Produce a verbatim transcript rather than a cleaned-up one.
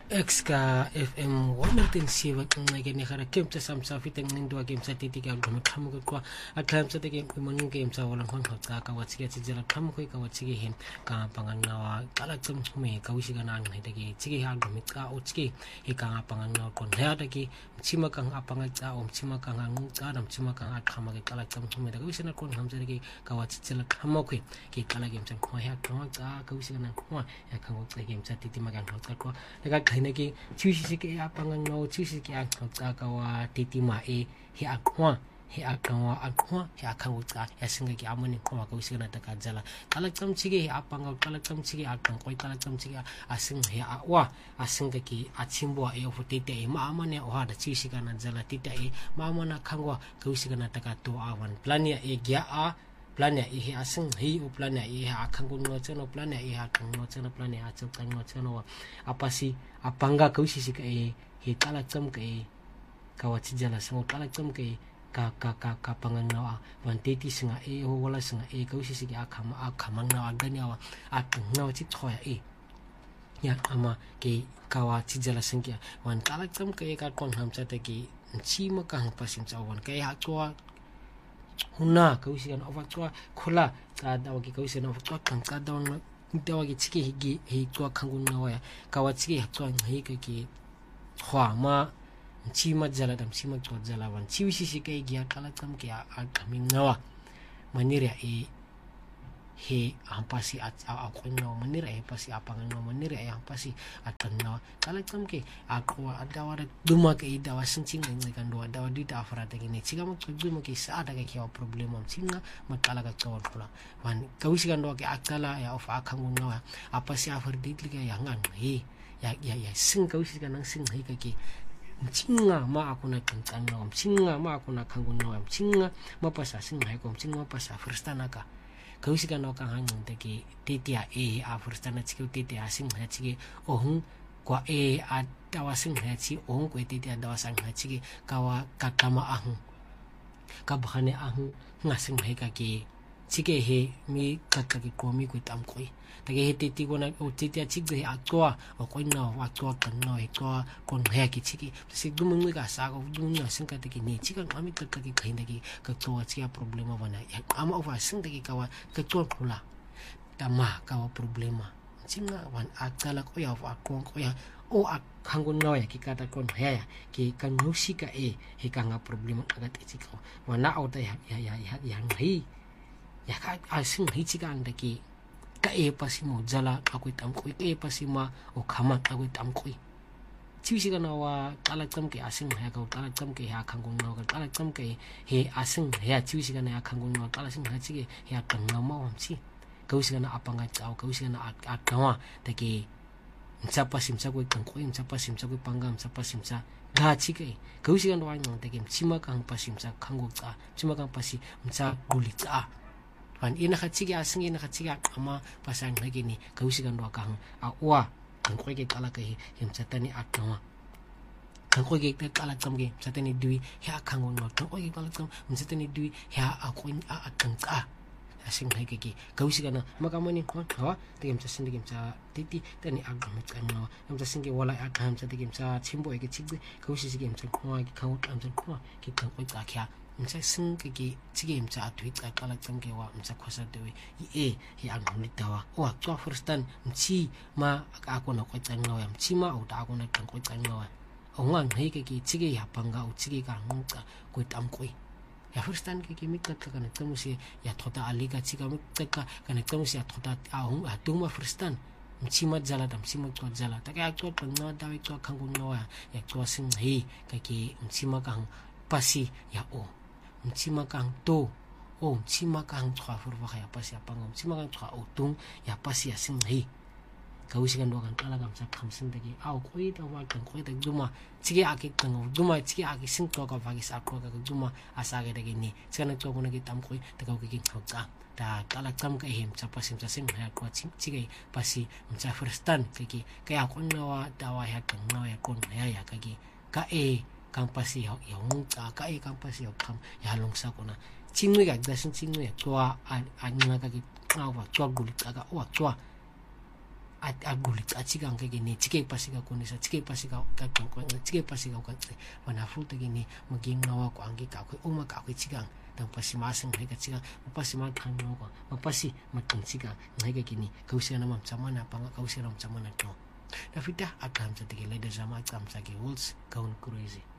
X ka F M one oh seven ngeke ne gara game tsa samsa fiteng ndo game tsa titi ka ndo mthamo ko kwa atlham tsa game ko mong game tsa wala khon khotsa ka wa tsike tsela thamo ko ka wa tsike hem ka pangana wa kala tsam tsume ka wisi kana ngai ta ke tsike ha ndo mitsa o tsike e ka pangana ko ya ta ke mchima ka apanga tsa o mchima ka ngang tsa na mchima ka atlhama ke kala tsam tsume ta ka wisi na ko hamza ke ka wa tsela thamo ko ke kala game tsa ko ya thama tsa ka wisi kana ko ya ka ngo tsa game tsa titi magang khotsa ko ka nake tshisi ke apanga no tshisi ke akha ka wa titima e he akwa he akwa akwa he akha ya singa ke amone khoma ka usina ta ka jala kala tsamchige he apanga kala tsamchige akha ko kala tsamchige asing he wa asinga ke achimbo e ofutete e ma amane o hada tshisi kana jala tita e ma amana khangwa ka usina ta ka to awan plan ya e gya a plan ya e asing hi o plan ya e akhango no tseno plan ya e akhango tseno plan ya atso kango tseno apasi apanga ka usisi ka e he kala tsam ka e ka watijala samo kala tsam ka e ka ka ka ka pangana wan teti singa e ho wala singa e ka usisi ka akhama akhamanga aganya wa akhango tsi thoya e ya ama ke ka watijala singya wan kala tsam ka e ka kon hamsa ta ke nchima ka hampasin tsa wan ka e ha twa huna ka usisi kana ofatwa khola ka dawa ke ka usisi na ofatwa kan ka dawa dawa ke tsike higi he twa khangun na ya ka wa tsike ha twa ngai ka ke khwa ma nchima jala dam chima twa jala wan chi usisi ka gi kala tsam ke a kamin nawa manira e he hampasi a a khonno manira e pasi apanga no manira e hampasi atanna kala tsam ke a khwa dawa da duma ke dawa sinching ngai kan do dawa dita afra ta ke ne chiga mo duma ke sa da ke ya problem am chinga makala ka tsawar pula wan ka wisi kan do ke akala ya of akhangu no apasi afar ditli ke ya ngan he ya ya ya sing ka wisi kan nang sing he ka ke chinga ma akuna kantan no chinga ma akuna khangu no chinga ma pasa sing hai ko chinga pasa firstana ka kausi ka no ka hangong te ke tetia e a firstana chike tetia sing ha chike ohun kwa e a dawa sing ha chi ohun ko tetia dawa sang ha chike kawa kakama ahun ka bhane ahun nga sing hai ka ke chike he mi kakka ke komi ko tam koi ta ke he teti ko na o tetia chik de akwa o ko no akwa kan no e ko kon he ki chike se dum ngi ka sa ko dum nya sing ka te ke ni chika ami kakka ke khain de ke ka to chia problema bana ama over sing de ke kawa ka to pula tama kawa problema chinga wan akala ko ya wa ko ko ya o akhangun no ya ki kata kon he ya ki kan musika e he ka nga problema ka te chika wana auta ya ya ya ya ngai ya ka asing hi chika anda ki ka e pasi mo jala ako tam ko e pasi ma o khama ako tam ko chiwisi kana wa kala tsam ke asing ha ka kala tsam ke ha khangong no ka kala tsam ke he asing ha chiwisi kana ya khangong no kala sing ha chi ke ya kanga ma wam chi kausi kana apanga chao kausi kana akawa ta ke mchapa simcha ko kan ko mchapa simcha ko panga mchapa simcha ga chi ke kausi kana wa nyang ta ke chima kang pasimcha khango cha chima kang pasi mcha guli cha wan ina khachi ga asing ina khachi ga ama pasang lagi ni kausi kan do kang a wa kan ko ke kala ke him chatani akawa kan ko ke kala kam ke chatani dui ya khango no kan ko ke kala kam chatani dui ya ako a akang ka asing hai ke ke kausi kana makamani ko ha te kem chasin kem cha titi tani agam cha no kem chasin ke wala agam cha te kem cha chimbo ke chig kausi si kem cha ko ke khau am cha ko ke kan ko ta kya msa sing ke ke chige msa atwit ka kala tsam ke wa msa khosa dewe i e hi ang ni tawa wa twa firstan mchi ma ako na ko tsang no ya mchi ma o ta ako na kan ko tsang no o ngang he ke ke chige ya panga o chige ka ngong ka ko tam ko ya firstan ke ke mikka ka na tsamu si ya thota ali ka chiga mikka ka kana tsamu si ya thota a hung a tuma firstan mchi ma jala dam mchi ma ko jala ta ka ko kan no da wi ko kan ko no ya ya ko sing he ke ke mchi ma ka pasi ya o mchima kang to o mchima kang twa furwa ya pasi apa ngom mchima kang twa o tung ya pasi ya sing hi kausi kan do kan kala gam sa kham sing de au koi da wa kan koi da duma chige ake tang duma chige ake sing to ka bagi sa ko ka duma asa ge de ni chana to ko na ki tam koi ta ka ki khau cha ta kala kam ka him cha pasi cha sing ha ko chige pasi mcha firstan ke ki ka ya ko na da wa ya kan na ya kon ya ya ka ki ka e kang pasi ya yung ka ka e kang pasi ya kam ya long sa ko na chingwe ga da sin chingwe twa an an nga ka ki na wa twa guli ka ga wa twa aquli atsikang ke ni tsike pasika kunisa tsike pasika ka qonqwa tsike pasika ka tse bana fruta ke ni maging ngawa ko angi ka ko uma ka ko tsikang tang pasi maseng ke tsika pasi ma khang ko pasi matang tsika ngeke ke ni kausia na mamtsamana panga kausia na mamtsamana to na fita akamtsa tike leda zama akamtsa ke wolves kaun crazy